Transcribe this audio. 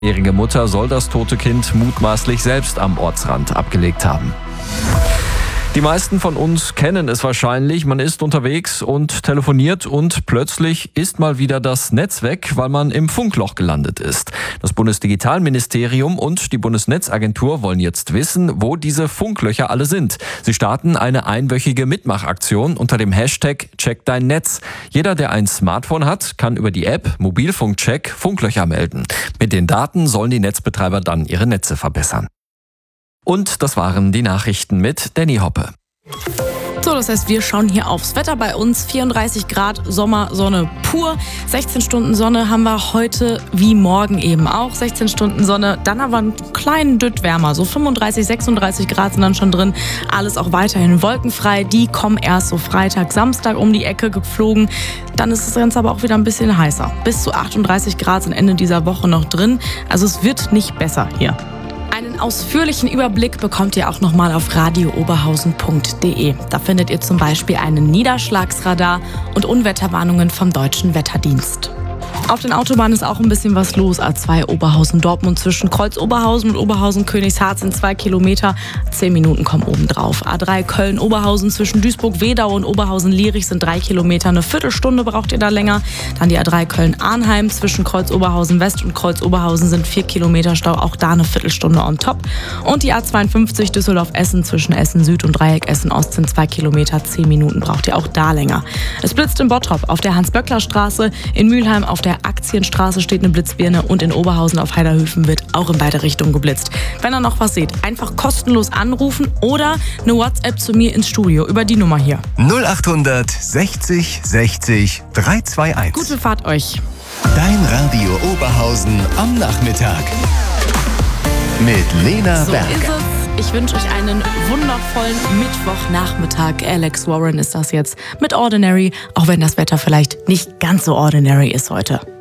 Ihre Mutter soll das tote Kind mutmaßlich selbst am Ortsrand abgelegt haben. Die meisten von uns kennen es wahrscheinlich, man ist unterwegs und telefoniert und plötzlich ist mal wieder das Netz weg, weil man im Funkloch gelandet ist. Das Bundesdigitalministerium und die Bundesnetzagentur wollen jetzt wissen, wo diese Funklöcher alle sind. Sie starten eine einwöchige Mitmachaktion unter dem Hashtag Check dein Netz. Jeder, der ein Smartphone hat, kann über die App Mobilfunkcheck Funklöcher melden. Mit den Daten sollen die Netzbetreiber dann ihre Netze verbessern. Und das waren die Nachrichten mit Danny Hoppe. So, das heißt, wir schauen hier aufs Wetter bei uns. 34 Grad, Sommer, Sonne pur. 16 Stunden Sonne haben wir heute wie morgen eben auch. 16 Stunden Sonne, dann aber einen kleinen Dütt wärmer. So 35, 36 Grad sind dann schon drin. Alles auch weiterhin wolkenfrei. Die kommen erst so Freitag, Samstag um die Ecke geflogen. Dann ist das Ganze aber auch wieder ein bisschen heißer. Bis zu 38 Grad sind Ende dieser Woche noch drin. Also es wird nicht besser hier. Einen ausführlichen Überblick bekommt ihr auch nochmal auf radiooberhausen.de. Da findet ihr zum Beispiel einen Niederschlagsradar und Unwetterwarnungen vom Deutschen Wetterdienst. Auf den Autobahnen ist auch ein bisschen was los. A2 Oberhausen-Dortmund zwischen Kreuz-Oberhausen und Oberhausen-Königshardt sind 2 Kilometer. 10 Minuten kommen obendrauf. A3 Köln-Oberhausen zwischen Duisburg-Wedau und Oberhausen-Lierich sind 3 Kilometer. Eine Viertelstunde braucht ihr da länger. Dann die A3 Köln-Arnheim zwischen Kreuz-Oberhausen-West und Kreuz-Oberhausen sind 4 Kilometer Stau. Auch da eine Viertelstunde on top. Und die A52 Düsseldorf-Essen zwischen Essen-Süd und Dreieck Essen-Ost sind 2 Kilometer. 10 Minuten braucht ihr auch da länger. Es blitzt in Bottrop auf der Hans-Böckler-Straße, in Mülheim auf der Aktienstraße steht eine Blitzbirne und in Oberhausen auf Heiderhöfen wird auch in beide Richtungen geblitzt. Wenn ihr noch was seht, einfach kostenlos anrufen oder eine WhatsApp zu mir ins Studio über die Nummer hier. 0800 60 60 321. Gute Fahrt euch. Dein Radio Oberhausen am Nachmittag. Mit Lena So Berg. ist es. Ich wünsche euch einen wundervollen Mittwochnachmittag. Alex Warren ist das jetzt mit Ordinary, auch wenn das Wetter vielleicht nicht ganz so ordinary ist heute.